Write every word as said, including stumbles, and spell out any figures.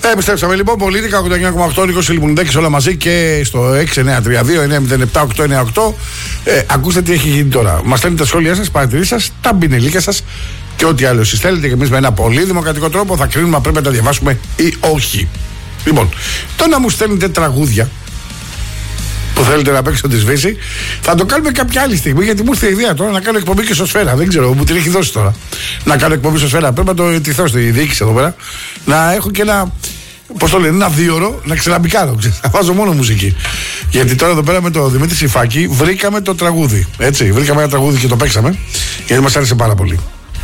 Επιστρέψαμε λοιπόν. Πολίτικα ογδόντα εννιά κόμμα οκτώ, Νίκος Λιμουνιδάκης, όλα μαζί και στο έξι εννιά τρία δύο εννιά μηδέν επτά οκτώ εννιά οκτώ. Ε, ακούστε τι έχει γίνει τώρα. Μας στέλνετε τα σχόλιά σας, παρατηρήσεις σας, τα μπινελίκια σας και ό,τι άλλο εσείς θέλετε. Και εμείς με ένα πολύ δημοκρατικό τρόπο θα κρίνουμε αν πρέπει να τα διαβάσουμε ή όχι. Λοιπόν, το να μου στέλνετε τραγούδια που θέλετε να παίξω τη σβήση, θα το κάνουμε κάποια άλλη στιγμή. Γιατί μου ήρθε η ιδέα τώρα να κάνω εκπομπή και στο Σφαίρα. Δεν ξέρω, μου την έχει δώσει τώρα. Να κάνω εκπομπή στο Σφαίρα. Πρέπει να το ετηθώ στη διοίκηση εδώ πέρα. Να έχω και ένα. Πώς το λένε, ένα δίωρο να ξελαμπικάρω. Να βάζω μόνο μουσική. Γιατί τώρα εδώ πέρα με το Δημήτρη Σιφάκη βρήκαμε το τραγούδι. Έτσι, βρήκαμε ένα τραγούδι και το παίξαμε. Γιατί μας άρεσε πάρα πολύ.